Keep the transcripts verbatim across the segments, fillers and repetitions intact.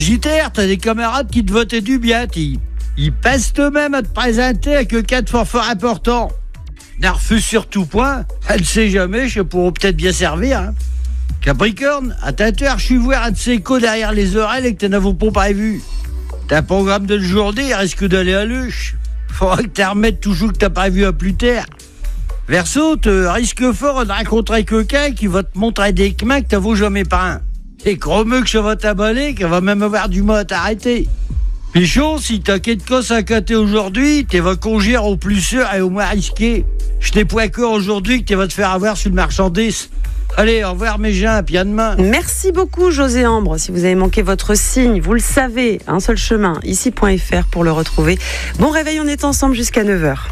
J T R, t'as des camarades qui te votaient du bien, ils, ils passent eux-mêmes à te présenter avec le cas de fort fort important. N'en refuse sur tout point, elle ne sait jamais, je pourrais peut-être bien servir. Hein. Capricorne, à ta heure, je suis voir un de ces coups derrière les oreilles et que t'en avais pas prévu. T'as un programme de journée, il risque d'aller à l'huche. Faudra que t'en remettes toujours que t'as prévu à plus tard. Verseau, tu risques fort de rencontrer quelqu'un qui va te montrer des chemins que t'as vaut jamais pas un. Et gros mieux que ça va t'abaler, qu'elle va même avoir du mal à t'arrêter. Pichon, si t'as quelque chose à côté aujourd'hui, t'es va congir au plus sûr et au moins risqué. Je t'ai point qu'à aujourd'hui que t'es va te faire avoir sur le marchandise. Allez, au revoir mes gens, puis à demain. Merci beaucoup José Ambre. Si vous avez manqué votre signe, vous le savez, un seul chemin, ici point f r pour le retrouver. Bon réveil, on est ensemble jusqu'à neuf heures.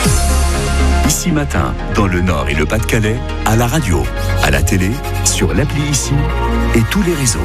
Ici Matin, dans le Nord et le Pas-de-Calais, à la radio, à la télé, sur l'appli Ici et tous les réseaux.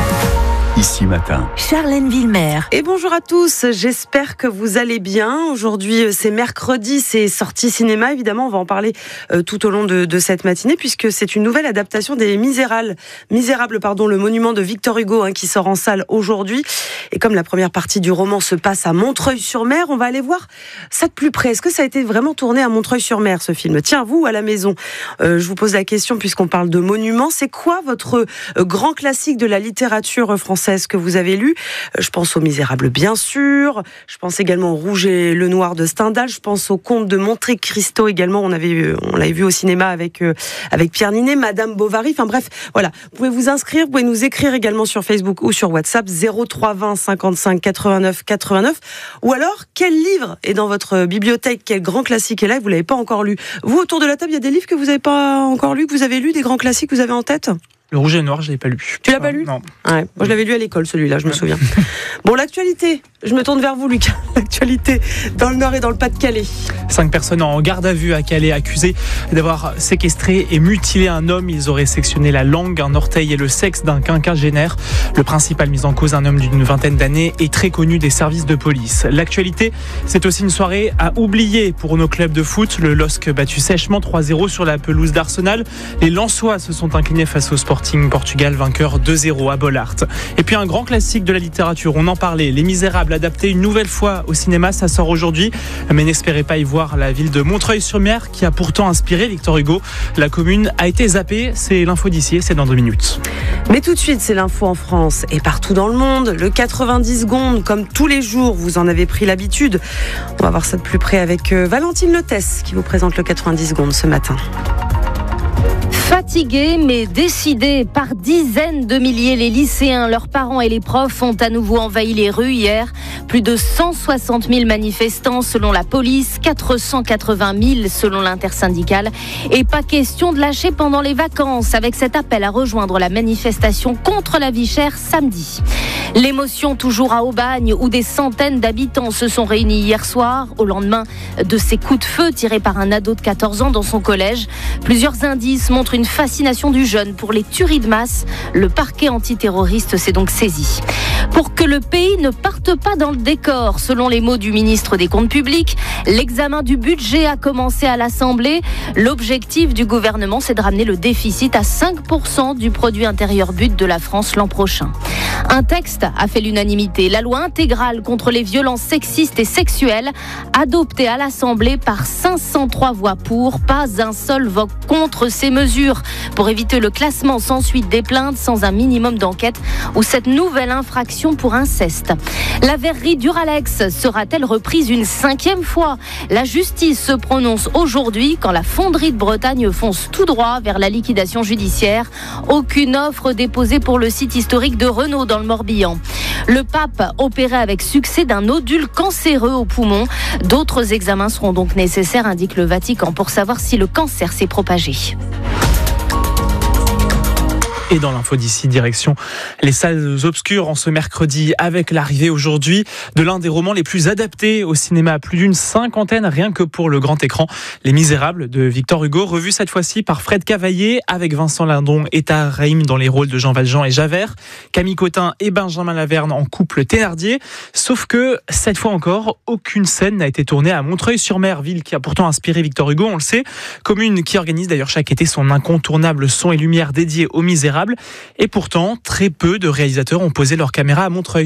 Ici Matin. Charlène Villemer. Et bonjour à tous, j'espère que vous allez bien. Aujourd'hui, c'est mercredi, c'est sortie cinéma. Évidemment, on va en parler euh, tout au long de, de cette matinée, puisque c'est une nouvelle adaptation des Misérables, Misérables pardon, le monument de Victor Hugo, hein, qui sort en salle aujourd'hui. Et comme la première partie du roman se passe à Montreuil-sur-Mer, on va aller voir ça de plus près. Est-ce que ça a été vraiment tourné à Montreuil-sur-Mer, ce film ? Tiens, vous, à la maison, euh, je vous pose la question, puisqu'on parle de monuments. C'est quoi votre euh, grand classique de la littérature française que vous avez lu? Je pense aux Misérables, bien sûr. Je pense également au Rouge et le Noir de Stendhal. Je pense au Comte de Monte Cristo également. On avait, on l'avait vu au cinéma avec euh, avec Pierre Ninet, Madame Bovary. Enfin bref, voilà. Vous pouvez vous inscrire, vous pouvez nous écrire également sur Facebook ou sur WhatsApp zéro trois vingt cinquante-cinq quatre-vingt-neuf quatre-vingt-neuf. Ou alors, quel livre est dans votre bibliothèque? Quel grand classique est là et vous l'avez pas encore lu? Vous, autour de la table, il y a des livres que vous n'avez pas encore lu, que vous avez lu, des grands classiques que vous avez en tête? Le Rouge et le Noir, je l'ai pas lu. Tu l'as pas lu? Non. Ouais. Moi, je l'avais lu à l'école, celui-là, je me souviens. Bon, l'actualité. Je me tourne vers vous, Lucas. L'actualité dans le Nord et dans le Pas-de-Calais. Cinq personnes en garde à vue à Calais, accusées d'avoir séquestré et mutilé un homme. Ils auraient sectionné la langue, un orteil et le sexe d'un quinquagénaire. Le principal mis en cause, un homme d'une vingtaine d'années, est très connu des services de police. L'actualité, c'est aussi une soirée à oublier pour nos clubs de foot. Le L O S C battu sèchement trois zéro sur la pelouse d'Arsenal. Les Lensois se sont inclinés face au Sporting Portugal, vainqueur deux zéro à Bollaert. Et puis un grand classique de la littérature, on en parlait, Les Misérables, adapté une nouvelle fois au cinéma, ça sort aujourd'hui. Mais n'espérez pas y voir la ville de Montreuil-sur-Mer qui a pourtant inspiré Victor Hugo. La commune a été zappée, c'est l'info d'ici et c'est dans deux minutes. Mais tout de suite, c'est l'info en France et partout dans le monde. Le quatre-vingt-dix secondes, comme tous les jours, vous en avez pris l'habitude. On va voir ça de plus près avec Valentine Lotès qui vous présente le quatre-vingt-dix secondes ce matin. Fatigués mais décidés, par dizaines de milliers, les lycéens, leurs parents et les profs ont à nouveau envahi les rues hier. Plus de cent soixante mille manifestants selon la police, quatre cent quatre-vingt mille selon l'intersyndicale. Et pas question de lâcher pendant les vacances avec cet appel à rejoindre la manifestation contre la vie chère samedi. L'émotion toujours à Aubagne où des centaines d'habitants se sont réunis hier soir au lendemain de ces coups de feu tirés par un ado de quatorze ans dans son collège. Plusieurs indices montrent une fascination du jeune pour les tueries de masse. Le parquet antiterroriste s'est donc saisi. Pour que le pays ne parte pas dans le décor, selon les mots du ministre des Comptes publics, l'examen du budget a commencé à l'Assemblée. L'objectif du gouvernement, c'est de ramener le déficit à cinq pour cent du produit intérieur brut de la France l'an prochain. Un texte a fait l'unanimité. La loi intégrale contre les violences sexistes et sexuelles, adoptée à l'Assemblée par cinq cent trois voix pour, pas un seul vote contre ces mesures, pour éviter le classement sans suite des plaintes sans un minimum d'enquête ou cette nouvelle infraction pour inceste. La verrerie Duralex sera-t-elle reprise une cinquième fois? La justice se prononce aujourd'hui quand la fonderie de Bretagne fonce tout droit vers la liquidation judiciaire. Aucune offre déposée pour le site historique de Renault dans le Morbihan. Le pape opéré avec succès d'un nodule cancéreux au poumon. D'autres examens seront donc nécessaires, indique le Vatican, pour savoir si le cancer s'est propagé. Et dans l'info d'ici, direction les salles obscures en ce mercredi avec l'arrivée aujourd'hui de l'un des romans les plus adaptés au cinéma. Plus d'une cinquantaine rien que pour le grand écran. Les Misérables de Victor Hugo, revu cette fois-ci par Fred Cavaillé avec Vincent Lindon et Tahar Rahim dans les rôles de Jean Valjean et Javert. Camille Cotin et Benjamin Laverne en couple Thénardier. Sauf que, cette fois encore, aucune scène n'a été tournée à Montreuil-sur-Mer, ville qui a pourtant inspiré Victor Hugo, on le sait. Commune qui organise d'ailleurs chaque été son incontournable son et lumière dédié aux Misérables. Misérables. Et pourtant, très peu de réalisateurs ont posé leur caméra à Montreuil.